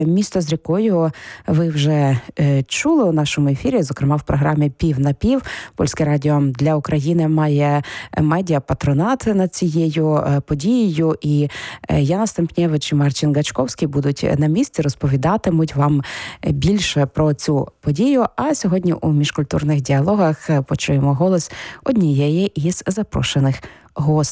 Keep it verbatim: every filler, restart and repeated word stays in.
Місто з рікою ви вже е, чули у нашому ефірі, зокрема в програмі «Пів на пів». Польське радіо для України має медіапатронат над цією е, подією. І е, Яна Стемпнєвич і Марчин Гачковський будуть на місці, розповідатимуть вам більше про цю подію. А сьогодні у міжкультурних діалогах почуємо голос однієї із запрошених гостей.